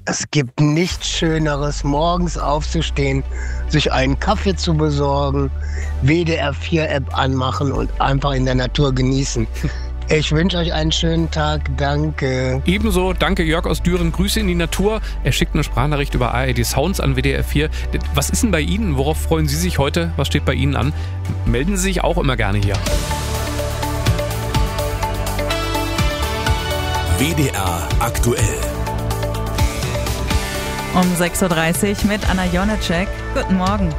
Es gibt nichts Schöneres, morgens aufzustehen, sich einen Kaffee zu besorgen, WDR 4 App anmachen und einfach in der Natur genießen. Ich wünsche euch einen schönen Tag. Danke. Ebenso, danke Jörg aus Düren. Grüße in die Natur. Er schickt eine Sprachnachricht über ARD Sounds an WDR 4. Was ist denn bei Ihnen? Worauf freuen Sie sich heute? Was steht bei Ihnen an? Melden Sie sich auch immer gerne hier. WDR aktuell. Um 6.30 Uhr mit Anna Jonecek. Guten Morgen.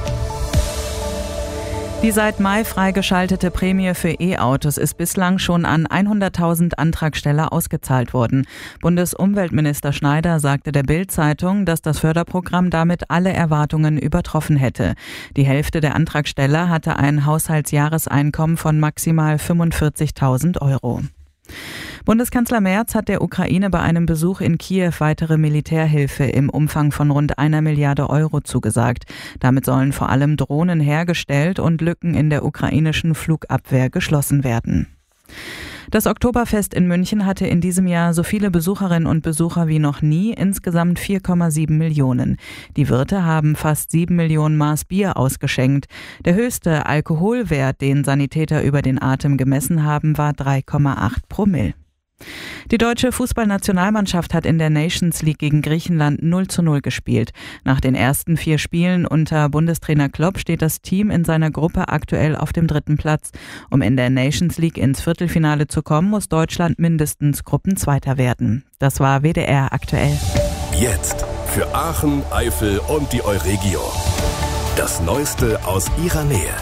Die seit Mai freigeschaltete Prämie für E-Autos ist bislang schon an 100.000 Antragsteller ausgezahlt worden. Bundesumweltminister Schneider sagte der Bild-Zeitung, dass das Förderprogramm damit alle Erwartungen übertroffen hätte. Die Hälfte der Antragsteller hatte ein Haushaltsjahreseinkommen von maximal 45.000 Euro. Bundeskanzler Merz hat der Ukraine bei einem Besuch in Kiew weitere Militärhilfe im Umfang von rund 1 Milliarde Euro zugesagt. Damit sollen vor allem Drohnen hergestellt und Lücken in der ukrainischen Flugabwehr geschlossen werden. Das Oktoberfest in München hatte in diesem Jahr so viele Besucherinnen und Besucher wie noch nie, insgesamt 4,7 Millionen. Die Wirte haben fast 7 Millionen Maß Bier ausgeschenkt. Der höchste Alkoholwert, den Sanitäter über den Atem gemessen haben, war 3,8 Promille. Die deutsche Fußballnationalmannschaft hat in der Nations League gegen Griechenland 0:0 gespielt. Nach den ersten 4 Spielen unter Bundestrainer Klopp steht das Team in seiner Gruppe aktuell auf dem 3. Platz. Um in der Nations League ins Viertelfinale zu kommen, muss Deutschland mindestens Gruppenzweiter werden. Das war WDR aktuell. Jetzt für Aachen, Eifel und die Euregio. Das Neueste aus ihrer Nähe.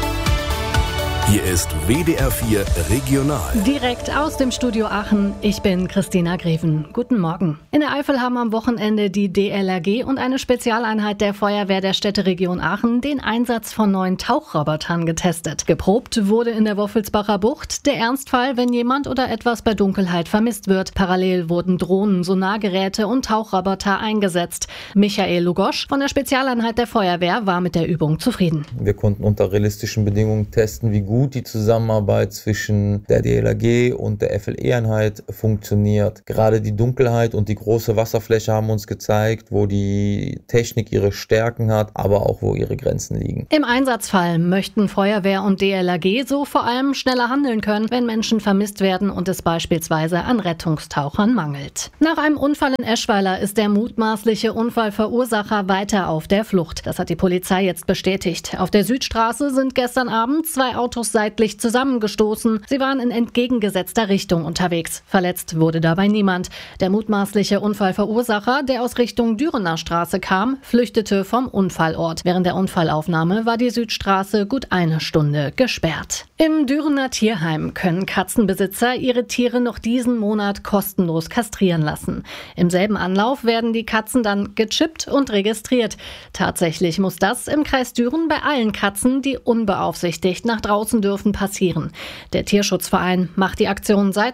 Hier ist WDR 4 Regional. Direkt aus dem Studio Aachen, ich bin Christina Greven. Guten Morgen. In der Eifel haben am Wochenende die DLRG und eine Spezialeinheit der Feuerwehr der Städteregion Aachen den Einsatz von neuen Tauchrobotern getestet. Geprobt wurde in der Woffelsbacher Bucht der Ernstfall, wenn jemand oder etwas bei Dunkelheit vermisst wird. Parallel wurden Drohnen, Sonargeräte und Tauchroboter eingesetzt. Michael Lugosch von der Spezialeinheit der Feuerwehr war mit der Übung zufrieden. Wir konnten unter realistischen Bedingungen testen, wie gut die Zusammenarbeit zwischen der DLRG und der FLE-Einheit funktioniert. Gerade die Dunkelheit und die große Wasserfläche haben uns gezeigt, wo die Technik ihre Stärken hat, aber auch wo ihre Grenzen liegen. Im Einsatzfall möchten Feuerwehr und DLRG so vor allem schneller handeln können, wenn Menschen vermisst werden und es beispielsweise an Rettungstauchern mangelt. Nach einem Unfall in Eschweiler ist der mutmaßliche Unfallverursacher weiter auf der Flucht. Das hat die Polizei jetzt bestätigt. Auf der Südstraße sind gestern Abend 2 Autos seitlich zusammengestoßen. Sie waren in entgegengesetzter Richtung unterwegs. Verletzt wurde dabei niemand. Der mutmaßliche Unfallverursacher, der aus Richtung Dürener Straße kam, flüchtete vom Unfallort. Während der Unfallaufnahme war die Südstraße gut 1 Stunde gesperrt. Im Dürener Tierheim können Katzenbesitzer ihre Tiere noch diesen Monat kostenlos kastrieren lassen. Im selben Anlauf werden die Katzen dann gechippt und registriert. Tatsächlich muss das im Kreis Düren bei allen Katzen, die unbeaufsichtigt nach draußen dürfen, passieren. Der Tierschutzverein macht die Aktion seit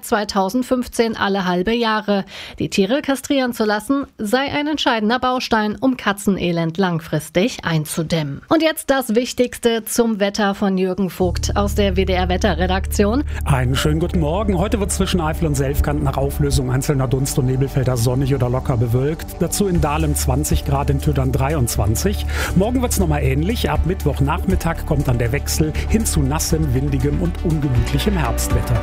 2015 alle halbe Jahre. Die Tiere kastrieren zu lassen, sei ein entscheidender Baustein, um Katzenelend langfristig einzudämmen. Und jetzt das Wichtigste zum Wetter von Jürgen Vogt aus der WDR-Wetterredaktion. Einen schönen guten Morgen. Heute wird zwischen Eifel und Selfkant nach Auflösung einzelner Dunst- und Nebelfelder sonnig oder locker bewölkt. Dazu in Dahlem 20 Grad, in Tödern 23. Morgen wird es nochmal ähnlich. Ab Mittwochnachmittag kommt dann der Wechsel hin zu nassem, windigem und ungemütlichem Herbstwetter.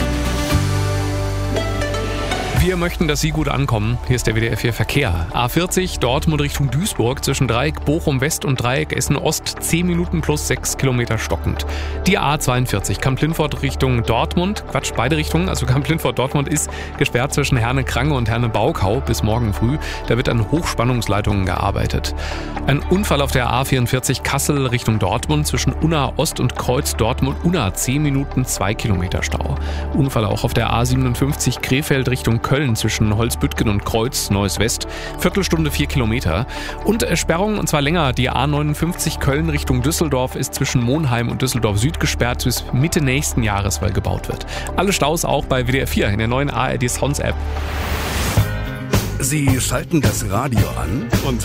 Wir möchten, dass Sie gut ankommen. Hier ist der WDR 4 Verkehr. A40 Dortmund Richtung Duisburg zwischen Dreieck Bochum West und Dreieck Essen Ost 10 Minuten plus 6 Kilometer stockend. Die A42 Kamp-Lintfort Richtung Dortmund, beide Richtungen, also Kamp-Lintfort Dortmund ist gesperrt zwischen Herne-Krange und Herne-Baukau bis morgen früh. Da wird an Hochspannungsleitungen gearbeitet. Ein Unfall auf der A44 Kassel Richtung Dortmund zwischen Unna Ost und Kreuz Dortmund-Unna 10 Minuten 2 Kilometer Stau. Unfall auch auf der A57 Krefeld Richtung Köln zwischen Holzbüttgen und Kreuz, Neues West, Viertelstunde 4 Kilometer. Und Sperrung, und zwar länger, die A59 Köln Richtung Düsseldorf ist zwischen Monheim und Düsseldorf Süd gesperrt bis Mitte nächsten Jahres, weil gebaut wird. Alle Staus auch bei WDR 4 in der neuen ARD Sounds App. Sie schalten das Radio an und